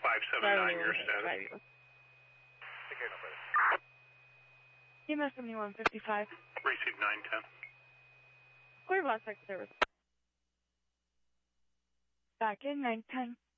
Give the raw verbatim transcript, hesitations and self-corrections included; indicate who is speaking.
Speaker 1: five seven nine, your status.
Speaker 2: E M S seventy-one fifty-five.
Speaker 1: Receive nine ten.
Speaker 2: Clear last sector service. Back in nine ten.